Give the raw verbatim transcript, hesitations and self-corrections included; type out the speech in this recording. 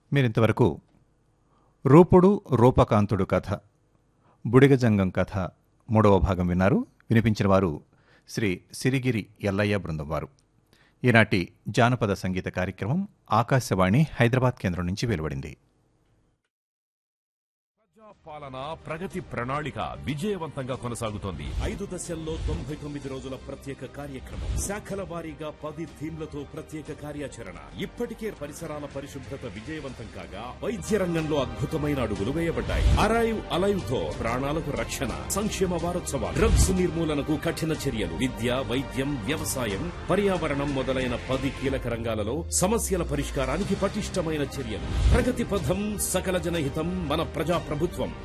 మీరింతవరకు రూపుడు రూపకాంతుడు కథ బుడిగజంగం కథ మూడవ భాగం విన్నారు. వినిపించిన వారు శ్రీ సిరిగిరి ఎల్లయ్య బృందం వారు. ఈనాటి జానపద సంగీత కార్యక్రమం ఆకాశవాణి హైదరాబాద్ కేంద్రం నుంచి వెలువడింది. పాలన ప్రగతి ప్రణాళిక విజయవంతంగా కొనసాగుతోంది. ఐదు దశల్లో తొంభై తొమ్మిది రోజుల ప్రత్యేక కార్యక్రమం, శాఖల వారీగా పది థీమ్లతో ప్రత్యేక కార్యాచరణ. ఇప్పటికే పరిసరాల పరిశుభ్రత విజయవంతం కాగా వైద్య రంగంలో అద్భుతమైన అడుగులు వేయబడ్డాయి. అరైవ్ అలైవ్ తో ప్రాణాలకు రక్షణ. సంక్షేమ వారోత్సవాలు, డ్రగ్స్ నిర్మూలనకు కఠిన చర్యలు, విద్య, వైద్యం, వ్యవసాయం, పర్యావరణం మొదలైన పది కీలక రంగాలలో సమస్యల పరిష్కారానికి పటిష్టమైన చర్యలు. ప్రగతి పథం, సకల జనహితం, మన ప్రజా ప్రభుత్వం.